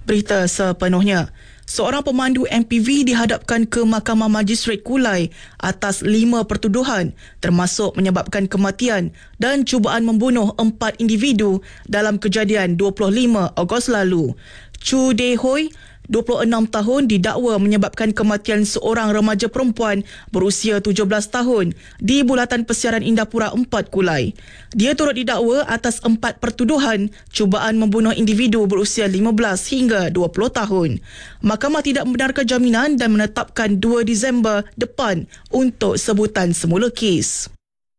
Berita sepenuhnya. Seorang pemandu MPV dihadapkan ke Mahkamah Majistret Kulai atas 5 pertuduhan termasuk menyebabkan kematian dan cubaan membunuh 4 individu dalam kejadian 25 Ogos lalu. Chu De Hoi, 26 tahun, didakwa menyebabkan kematian seorang remaja perempuan berusia 17 tahun di bulatan persiaran Indapura 4 Kulai. Dia turut didakwa atas 4 pertuduhan cubaan membunuh individu berusia 15 hingga 20 tahun. Mahkamah tidak membenarkan jaminan dan menetapkan 2 Disember depan untuk sebutan semula kes.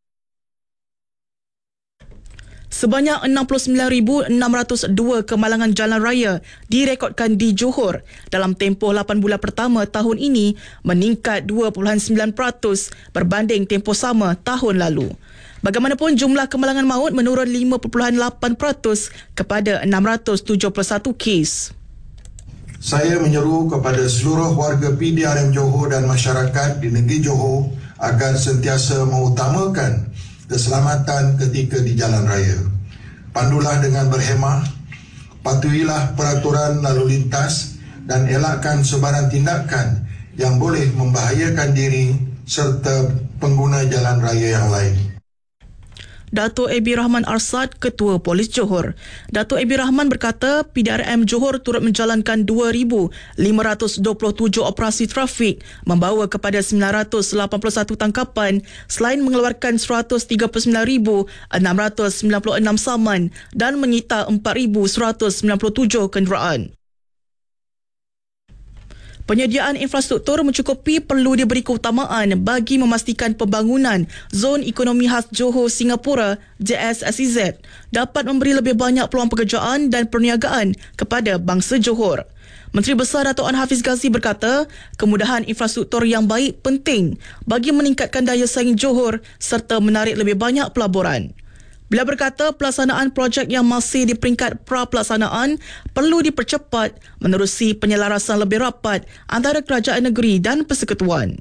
Sebanyak 69,602 kemalangan jalan raya direkodkan di Johor dalam tempoh 8 bulan pertama tahun ini, meningkat 2.9% berbanding tempoh sama tahun lalu. Bagaimanapun, jumlah kemalangan maut menurun 5.8% kepada 671 kes. Saya menyeru kepada seluruh warga PDRM Johor dan masyarakat di negeri Johor agar sentiasa mengutamakan keselamatan ketika di jalan raya. Pandulah dengan berhemah, patuhilah peraturan lalu lintas dan elakkan sebarang tindakan yang boleh membahayakan diri serta pengguna jalan raya yang lain. Dato' Ebi Rahman Arsad, Ketua Polis Johor. Dato' Ebi Rahman berkata PDRM Johor turut menjalankan 2,527 operasi trafik membawa kepada 981 tangkapan selain mengeluarkan 139,696 saman dan menyita 4,197 kenderaan. Penyediaan infrastruktur mencukupi perlu diberi keutamaan bagi memastikan pembangunan Zon Ekonomi Khas Johor Singapura JSSEZ dapat memberi lebih banyak peluang pekerjaan dan perniagaan kepada bangsa Johor. Menteri Besar Dato' An Hafiz Ghazi berkata, kemudahan infrastruktur yang baik penting bagi meningkatkan daya saing Johor serta menarik lebih banyak pelaburan. Beliau berkata pelaksanaan projek yang masih di peringkat pra-pelaksanaan perlu dipercepat menerusi penyelarasan lebih rapat antara kerajaan negeri dan persekutuan.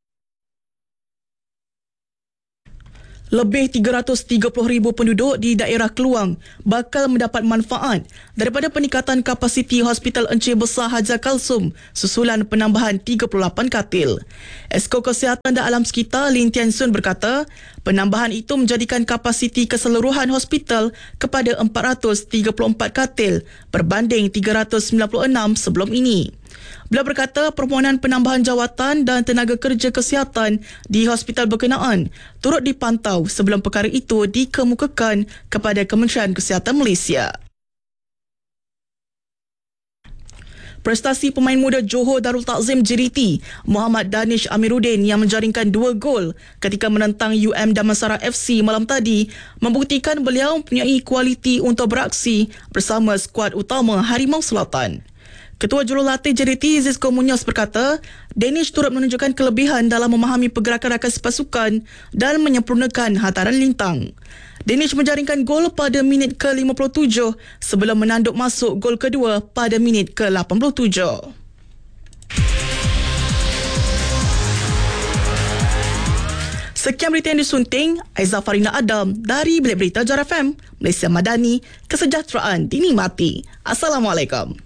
Lebih 330,000 penduduk di daerah Keluang bakal mendapat manfaat daripada peningkatan kapasiti Hospital Encik Besar Hajar Kalsum susulan penambahan 38 katil. Esko Kesihatan dan Alam Sekitar Lin Tian Sun berkata, penambahan itu menjadikan kapasiti keseluruhan hospital kepada 434 katil berbanding 396 sebelum ini. Beliau berkata permohonan penambahan jawatan dan tenaga kerja kesihatan di hospital berkenaan turut dipantau sebelum perkara itu dikemukakan kepada Kementerian Kesihatan Malaysia. Prestasi pemain muda Johor Darul Takzim JDT Muhammad Danish Amiruddin yang menjaringkan 2 gol ketika menentang UM Damansara FC malam tadi membuktikan beliau mempunyai kualiti untuk beraksi bersama skuad utama Harimau Selatan. Ketua Jurulatih JDT Zizko Munyos berkata, Danish turut menunjukkan kelebihan dalam memahami pergerakan rakan pasukan dan menyempurnakan hantaran lintang. Danish menjaringkan gol pada minit ke-57 sebelum menanduk masuk gol kedua pada minit ke-87. Sekian berita yang disunting, Aizah Farina Adam dari Bilik Berita Jar FM, Malaysia Madani, kesejahteraan dinikmati. Assalamualaikum.